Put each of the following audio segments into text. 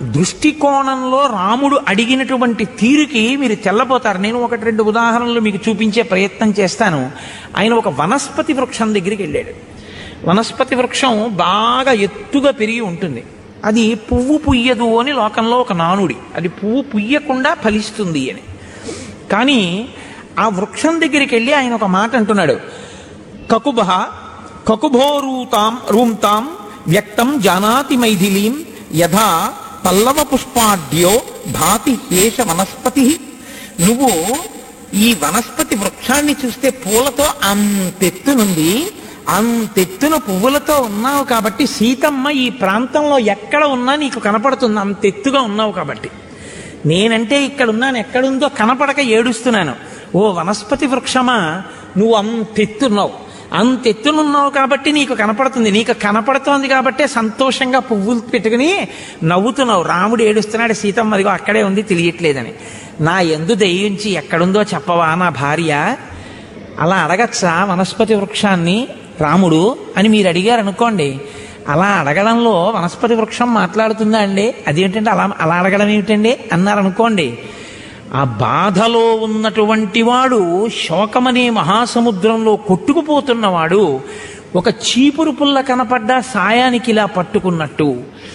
దృష్టికోణంలో రాముడు అడిగినటువంటి తీరుకి మీరు తెల్లపోతారు. నేను ఒకటి రెండు ఉదాహరణలు మీకు చూపించే ప్రయత్నం చేస్తాను. ఆయన ఒక వనస్పతి వృక్షం దగ్గరికి వెళ్ళాడు. వనస్పతి వృక్షం బాగా ఎత్తుగా పెరిగి ఉంటుంది. అది పువ్వు పుయ్యదు అని లోకంలో ఒక నానుడి. అది పువ్వు పుయ్యకుండా ఫలిస్తుంది అని. కానీ ఆ వృక్షం దగ్గరికి వెళ్ళి ఆయన ఒక మాట అంటున్నాడు. కకుభోరూతాం రూంతాం వ్యక్తం జానాతి మైథిలీం యథా పల్లవ పుష్పాఢ్యో భాతి ఏష వనస్పతి. నువ్వు ఈ వనస్పతి వృక్షాన్ని చూస్తే పూలతో అంతెత్తునుంది, అంతెత్తున పువ్వులతో ఉన్నావు కాబట్టి సీతమ్మ ఈ ప్రాంతంలో ఎక్కడ ఉన్నా నీకు కనపడుతుంది, అంతెత్తుగా ఉన్నావు కాబట్టి. నేనంటే ఇక్కడున్నాను, ఎక్కడుందో కనపడక ఏడుస్తున్నాను. ఓ వనస్పతి వృక్షమా, నువ్వు అంతెత్తున్నావు, అంతెత్తునున్నావు కాబట్టి నీకు కనపడుతుంది. నీకు కనపడుతోంది కాబట్టే సంతోషంగా పువ్వులు పెట్టుకుని నవ్వుతున్నావు. రాముడు ఏడుస్తున్నాడు, సీతమ్మ అదిగో అక్కడే ఉంది తెలియట్లేదని. నా యందు దయించి ఎక్కడుందో చెప్పవా నా భార్య? అలా అడగచ్చా వనస్పతి వృక్షాన్ని రాముడు అని మీరు అడిగారు అనుకోండి. అలా అడగడంలో వనస్పతి వృక్షం మాట్లాడుతుందా అండి? అదేంటంటే అలా అడగడం ఏమిటండి అన్నారు అనుకోండి. ఆ బాధలో ఉన్నటువంటి వాడు, శోకమనే మహాసముద్రంలో కొట్టుకుపోతున్నవాడు ఒక చీపురు పుల్ల కనపడ్డా సాయానికి ఇలా పట్టుకున్నట్టు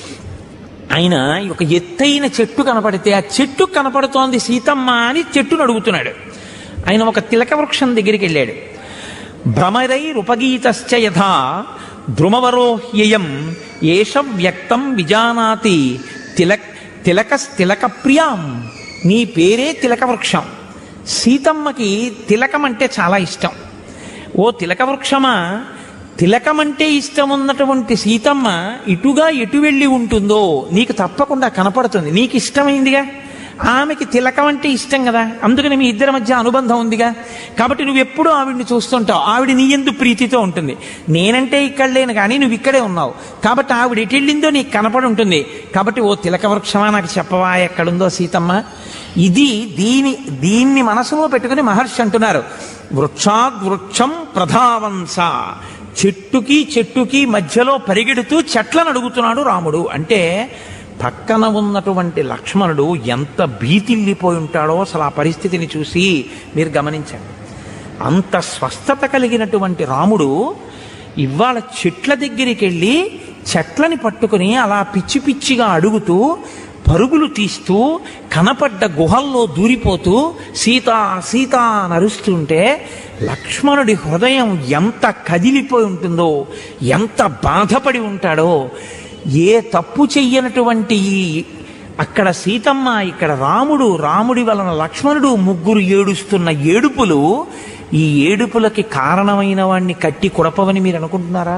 ఆయన ఒక ఎత్తైన చెట్టు కనపడితే ఆ చెట్టు కనపడుతోంది సీతమ్మ అని చెట్టును అడుగుతున్నాడు. ఆయన ఒక తిలక వృక్షం దగ్గరికి వెళ్ళాడు. భ్రమరైరుపగీతశ్చ యథా ద్రుమవరోహ్యయం ఏష వ్యక్తం విజానాతి తిలక ప్రియాం. నీ పేరే తిలక వృక్షం. సీతమ్మకి తిలకం అంటే చాలా ఇష్టం. ఓ తిలక వృక్షమా, తిలకం అంటే ఇష్టం ఉన్నటువంటి సీతమ్మ ఇటుగా ఎటు వెళ్ళి ఉంటుందో నీకు తప్పకుండా కనపడుతుంది. నీకు ఇష్టమైందిగా, ఆమెకి తిలకం అంటే ఇష్టం కదా, అందుకని మీ ఇద్దరి మధ్య అనుబంధం ఉందిగా. కాబట్టి నువ్వెప్పుడూ ఆవిడ్ని చూస్తుంటావు, ఆవిడ నీ యందు ప్రీతితో ఉంటుంది. నేనంటే ఇక్కడ లేను కానీ నువ్వు ఇక్కడే ఉన్నావు కాబట్టి ఆవిడ ఎటు వెళ్ళిందో నీకు కనపడి ఉంటుంది. కాబట్టి ఓ తిలక వృక్షమా నాకు చెప్పవా ఎక్కడుందో సీతమ్మ? ఇది దీన్ని మనసులో పెట్టుకుని మహర్షి అంటున్నారు, వృక్షాద్వృక్షం ప్రధావంస. చెట్టుకి మధ్యలో పరిగెడుతూ చెట్లను అడుగుతున్నాడు రాముడు. అంటే పక్కన ఉన్నటువంటి లక్ష్మణుడు ఎంత భీతిల్లిపోయి ఉంటాడో అసలు ఆ పరిస్థితిని చూసి మీరు గమనించండి. అంత స్వస్థత కలిగినటువంటి రాముడు ఇవాళ చెట్ల దగ్గరికి వెళ్ళి చెట్లని పట్టుకుని అలా పిచ్చి పిచ్చిగా అడుగుతూ పరుగులు తీస్తూ కనపడ్డ గుహల్లో దూరిపోతూ సీతా సీతా నరుస్తుంటే లక్ష్మణుడి హృదయం ఎంత కదిలిపోయి ఉంటుందో, ఎంత బాధపడి ఉంటాడో. ఏ తప్పు చెయ్యనటువంటి అక్కడ సీతమ్మ, ఇక్కడ రాముడు, రాముడి వలన లక్ష్మణుడు, ముగ్గురు ఏడుస్తున్న ఏడుపులు, ఈ ఏడుపులకి కారణమైన వాణ్ణి కట్టి కుడపవని మీరు అనుకుంటున్నారా?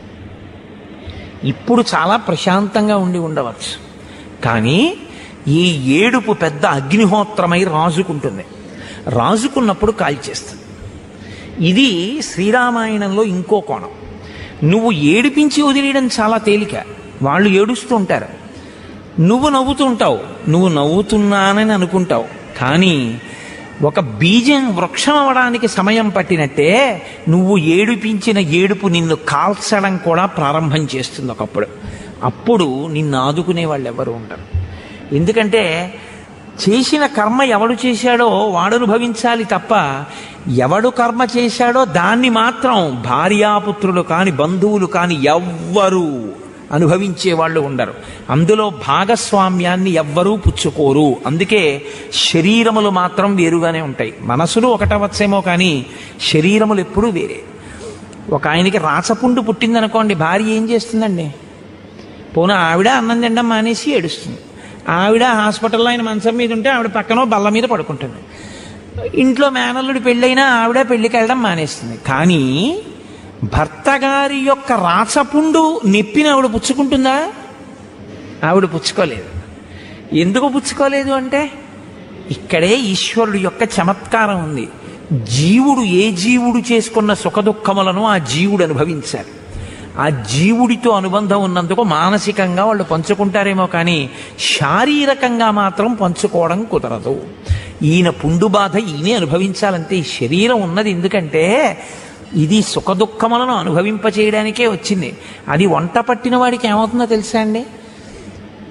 ఇప్పుడు చాలా ప్రశాంతంగా ఉండి ఉండవచ్చు, కానీ ఈ ఏడుపు పెద్ద అగ్నిహోత్రమై రాజుకుంటుంది. రాజుకున్నప్పుడు కాల్చేస్తుంది. ఇది శ్రీరామాయణంలో ఇంకో కోణం. నువ్వు ఏడిపించి వదిలేయడం చాలా తేలిక. వాళ్ళు ఏడుస్తూ ఉంటారు, నువ్వు నవ్వుతూ ఉంటావు, నువ్వు నవ్వుతున్నానని అనుకుంటావు. కానీ ఒక బీజం వృక్షం అవ్వడానికి సమయం పట్టినట్టే నువ్వు ఏడిపించిన ఏడుపు నిన్ను కాల్చడం కూడా ప్రారంభం చేస్తుంది ఒకప్పుడు. అప్పుడు నిన్ను ఆదుకునే వాళ్ళు ఎవరు ఉండరు. ఎందుకంటే చేసిన కర్మ ఎవడు చేశాడో వాడు అనుభవించాలి తప్ప, ఎవడు కర్మ చేశాడో దాన్ని మాత్రం భార్యాపుత్రులు కాని బంధువులు కాని ఎవ్వరూ అనుభవించే వాళ్ళు ఉండరు. అందులో భాగస్వామ్యాన్ని ఎవ్వరూ పుచ్చుకోరు. అందుకే శరీరములు మాత్రం వేరుగానే ఉంటాయి. మనసులు ఒకటవచ్చేమో కానీ శరీరములు ఎప్పుడూ వేరే. ఒక ఆయనకి రాచపుండు పుట్టిందనుకోండి, భార్య ఏం చేస్తుందండి? పోనీ ఆవిడ అన్నం తినడం మానేసి ఏడుస్తుంది. ఆవిడ హాస్పిటల్లో ఆయన మంచం మీద ఉంటే ఆవిడ పక్కన బల్ల మీద పడుకుంటుంది. ఇంట్లో మేనల్లుడి పెళ్ళైనా ఆవిడ పెళ్ళికి వెళ్ళడం మానేస్తుంది. కానీ భర్త గారి యొక్క రాచపుండు నెప్పిన ఆవిడ పుచ్చుకుంటుందా? ఆవిడ పుచ్చుకోలేదు. ఎందుకు పుచ్చుకోలేదు అంటే ఇక్కడే ఈశ్వరుడు యొక్క చమత్కారం ఉంది. జీవుడు ఏ జీవుడు చేసుకున్న సుఖదుఖములను ఆ జీవుడు అనుభవించాలి. ఆ జీవుడితో అనుబంధం ఉన్నందుకు మానసికంగా వాళ్ళు పంచుకుంటారేమో కానీ శారీరకంగా మాత్రం పంచుకోవడం కుదరదు. ఈయన పుండు బాధ ఈయనే అనుభవించాలంటే ఈ శరీరం ఉన్నది ఎందుకంటే ఇది సుఖదుఖములను అనుభవింపచేయడానికే వచ్చింది. అది వంట పట్టిన వాడికి ఏమవుతుందో తెలుసా అండి?